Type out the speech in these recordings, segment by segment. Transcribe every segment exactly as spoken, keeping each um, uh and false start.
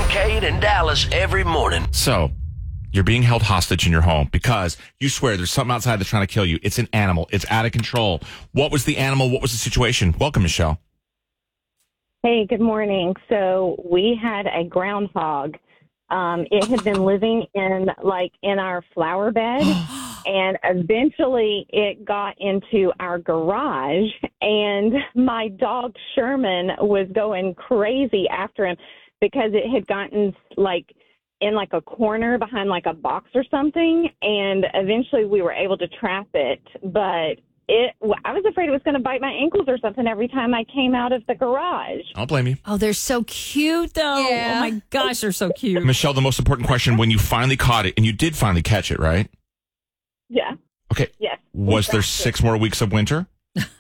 Kate and Dallas every morning. So, you're being held hostage in your home because you swear there's something outside that's trying to kill you. It's an animal. It's out of control. What was the animal? What was the situation? Welcome, Michelle. Hey, good morning. So we had a groundhog. Um, it had been living in like in our flower bed, and eventually it got into our garage. And my dog Sherman was going crazy after him because it had gotten like in like a corner behind like a box or something. And eventually we were able to trap it, but It. I was afraid it was going to bite my ankles or something every time I came out of the garage. I'll blame you. Oh, they're so cute, though. Yeah. Oh, my gosh, they're so cute. Michelle, the most important question, when you finally caught it, and you did finally catch it, right? Yeah. Okay. Yes. Was there exactly. six more weeks of winter?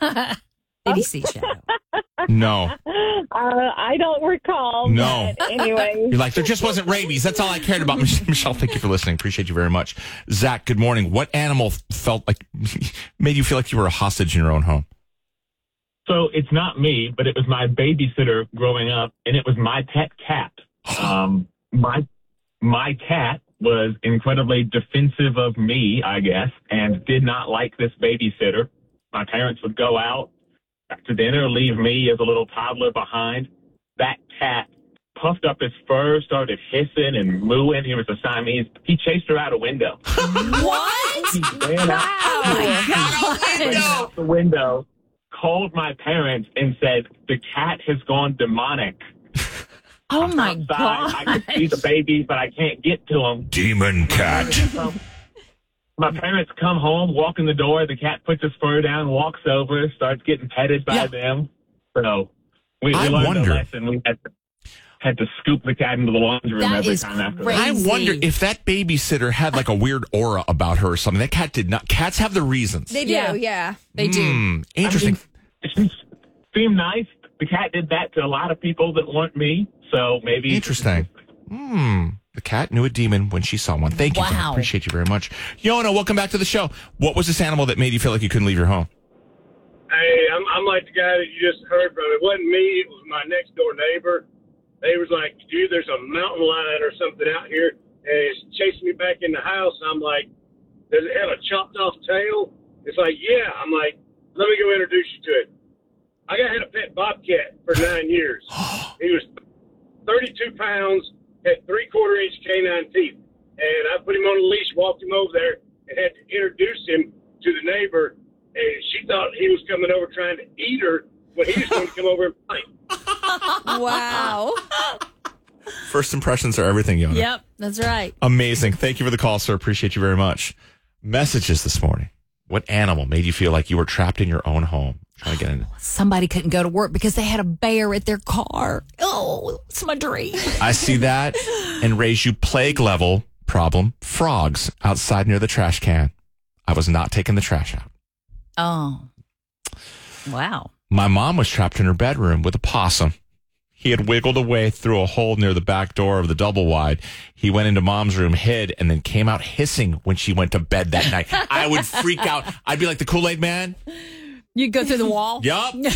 A B C show. No. Uh, I don't recall. No. But anyway. You're like, there just wasn't rabies. That's all I cared about. Michelle, thank you for listening. Appreciate you very much. Zach, good morning. What animal felt like, made you feel like you were a hostage in your own home? So it's not me, but it was my babysitter growing up, and it was my pet cat. Um, my my cat was incredibly defensive of me, I guess, and did not like this babysitter. My parents would go out after dinner, leave me as a little toddler behind. That cat puffed up his fur, started hissing and mooing. He was a Siamese. He chased her out a window. What? He ran out, Oh, my ran gosh. out the window, called my parents, and said, the cat has gone demonic. Oh, my Outside, gosh. I can see the babies, but I can't get to them. Demon cat. My parents come home, walk in the door. The cat puts his fur down, walks over, starts getting petted by Yeah. them. So we, we I learned wonder- a lesson. We had to, had to scoop the cat into the laundry room That every is time after crazy. that. I wonder if that babysitter had like a weird aura about her or something. That cat did not. Cats have the reasons. They do, Yeah. yeah. They do. Hmm, interesting. I mean, she seemed nice. The cat did that to a lot of people that weren't me. So maybe Interesting. Hmm. The cat knew a demon when she saw one. Thank you. Zach. Wow. Appreciate you very much. Yona, welcome back to the show. What was this animal that made you feel like you couldn't leave your home? Hey, I'm, I'm like the guy that you just heard from. It wasn't me. It was my next door neighbor. They was like, dude, there's a mountain lion or something out here, and it's chasing me back in the house. I'm like, does it have a chopped off tail? It's like, yeah. I'm like, let me go introduce you to it. I got had a pet bobcat for nine years. He was thirty-two pounds, had three quarter inch canine teeth, and I put him on a leash, walked him over there, and had to introduce him to the neighbor. And she thought he was coming over trying to eat her when he was going to come over and fight. Wow. First impressions are everything, Yona. Yep, that's right. Amazing. Thank you for the call, sir. Appreciate you very much. Messages this morning. What animal made you feel like you were trapped in your own home? Trying to get in. Somebody couldn't go to work because they had a bear at their car. Oh, it's my dream. I see that and raise you plague level problem. Frogs outside near the trash can. I was not taking the trash out. Oh, wow. My mom was trapped in her bedroom with a possum. He had wiggled away through a hole near the back door of the double wide. He went into mom's room, hid, and then came out hissing when she went to bed that night. I would freak out. I'd be like the Kool-Aid man. You go through the wall? Yup. All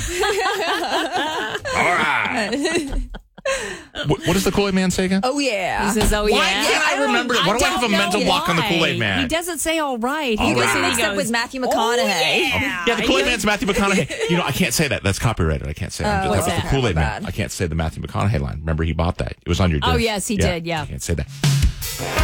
right. What, what does the Kool-Aid man say again? Oh, yeah. He says, oh, Why yeah. can't I remember it? Why do I have a don't mental know block on the why. Kool-Aid man? He doesn't say all right. All He goes right. and he Mixed up goes, with Matthew "Oh, McConaughey." yeah. Yeah, the Kool-Aid man's Matthew McConaughey. You know, I can't say that. That's copyrighted. I can't say that. Oh, That's what's the that? Kool-Aid My man. bad. I can't say the Matthew McConaughey line. Remember, he bought that. It was on your disc. Oh, yes, he did, yeah. I can't say that.